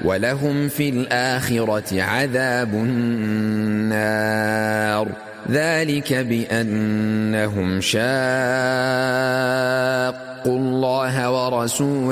ولهم في الآخرة عذاب النار ذلك بأنهم شاقوا الله ورسوله